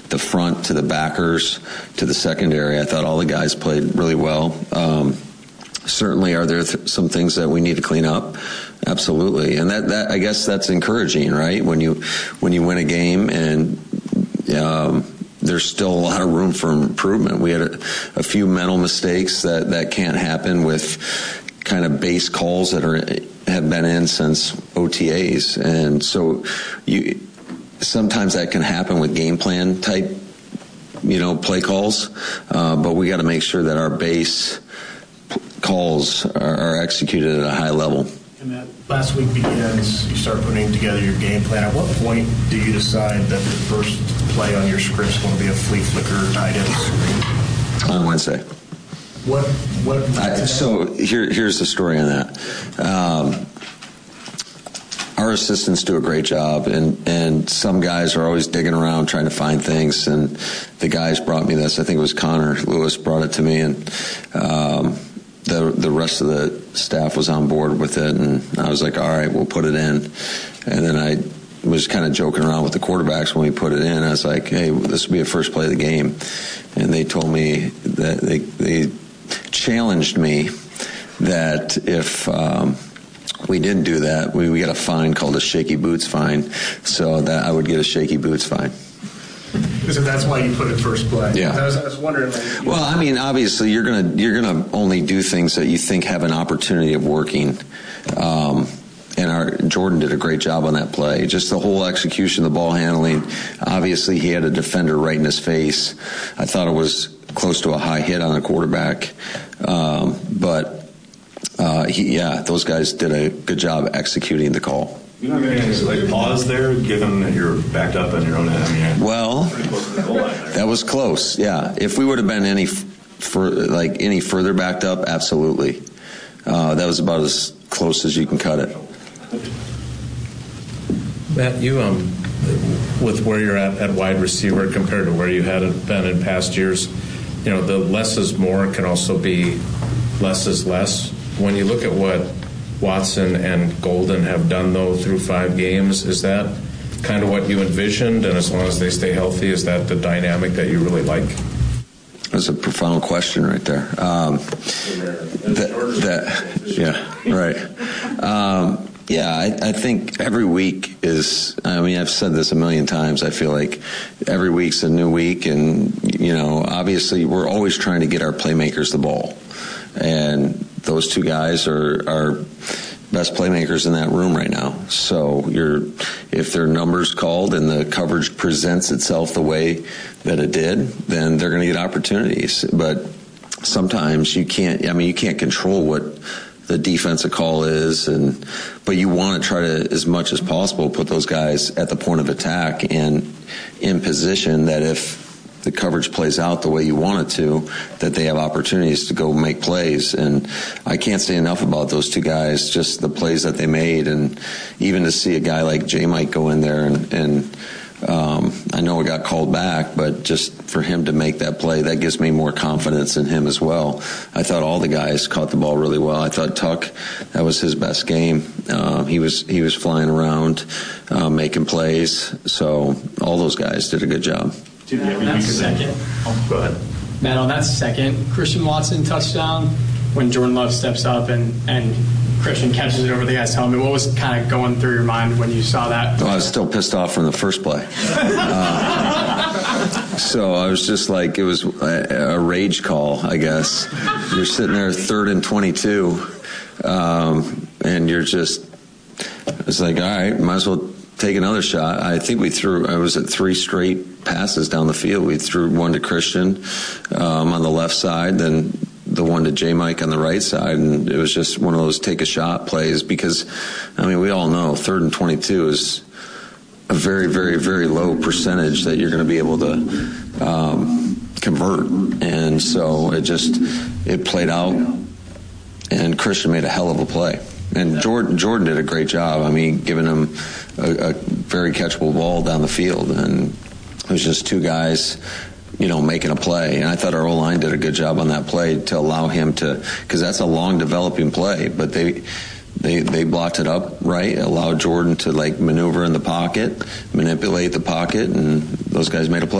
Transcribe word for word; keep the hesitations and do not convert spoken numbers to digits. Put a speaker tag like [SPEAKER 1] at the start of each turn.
[SPEAKER 1] the front to the backers to the secondary. I thought all the guys played really well. Um, certainly, are there th- some things that we need to clean up? Absolutely, and that, that I guess that's encouraging, right? When you when you win a game and um, there's still a lot of room for improvement. We had a, a few mental mistakes that, that can't happen with kind of base calls that are have been in since O T As, and so you sometimes that can happen with game plan type, you know, play calls. Uh, but we got to make sure that our base calls are, are executed at a high level.
[SPEAKER 2] And that last week begins, you start putting together your game plan. At what point do you decide that the first play on your script is going to be a flea flicker tight end screen?
[SPEAKER 1] On Wednesday.
[SPEAKER 2] What? What?
[SPEAKER 1] I, so here, here's the story on that. Um, our assistants do a great job, and, and some guys are always digging around trying to find things. And the guys brought me this. I think it was Connor Lewis brought it to me, and um, the the rest of the staff was on board with it. And I was like, all right, we'll put it in. And then I was kind of joking around with the quarterbacks when we put it in. I was like, hey, this will be a first play of the game. And they told me that they they challenged me that if um, we didn't do that, we, we got a fine called a shaky boots fine, so that I would get a shaky boots fine.
[SPEAKER 2] So that's why you put it first play.
[SPEAKER 1] Yeah.
[SPEAKER 2] I was, I was wondering. Like,
[SPEAKER 1] well, I mean, obviously, you're gonna you're gonna only do things that you think have an opportunity of working. Um, and our Jordan did a great job on that play. Just the whole execution, the ball handling. Obviously, he had a defender right in his face. I thought it was close to a high hit on a quarterback, um, but. Uh, he, yeah, those guys did a good job executing the call.
[SPEAKER 3] You know, any like pause there, given that you're backed up on your own end. I mean,
[SPEAKER 1] well, that was close. Yeah, if we would have been any for like any further backed up, absolutely. Uh, that was about as close as you can cut it.
[SPEAKER 4] Matt, you um, with where you're at at wide receiver compared to where you had been in past years, you know, the less is more can also be less is less. When you look at what Watson and Golden have done, though, through five games, is that kind of what you envisioned? And as long as they stay healthy, is that the dynamic that you really like?
[SPEAKER 1] That's a profound question right there. Um, that, that, yeah, right. Um, yeah, I, I think every week is, I mean, I've said this a million times. I feel like every week's a new week. And, you know, obviously we're always trying to get our playmakers the ball. And those two guys are, are best playmakers in that room right now. So you're, if their numbers called and the coverage presents itself the way that it did, then they're going to get opportunities. But sometimes you can't, I mean, you can't control what the defensive call is, and but you want to try to, as much as possible, put those guys at the point of attack and in position that if the coverage plays out the way you want it to, that they have opportunities to go make plays. And I can't say enough about those two guys, just the plays that they made, and even to see a guy like J. Mike go in there and, and um, I know it got called back, but just for him to make that play, that gives me more confidence in him as well. I thought all the guys caught the ball really well. I thought Tuck, that was his best game. Uh, he was he was flying around, uh, making plays. So all those guys did a good job.
[SPEAKER 5] Matt, on that second,
[SPEAKER 3] oh, go ahead.
[SPEAKER 5] Matt, on that second Christian Watson touchdown, when Jordan Love steps up and, and Christian catches it over the guy's helmet, what was kind of going through your mind when you saw that?
[SPEAKER 1] Well, I was still pissed off from the first play. uh, so I was just like, it was a, a rage call, I guess. You're sitting there third and twenty-two, um, and you're just, it's like, all right, might as well take another shot. I think we threw, I was at three straight passes down the field. We threw one to Christian um, on the left side, then the one to J. Mike on the right side, and it was just one of those take a shot plays because, I mean, we all know third and twenty-two is a very, very, very low percentage that you're going to be able to um, convert. And so it just, it played out, and Christian made a hell of a play. And Jordan, Jordan did a great job. I mean, giving him a, a very catchable ball down the field, and it was just two guys, you know, making a play. And I thought our O-line did a good job on that play to allow him to, because that's a long developing play, but they they they blocked it up right, allowed Jordan to like maneuver in the pocket, manipulate the pocket, and those guys made a play.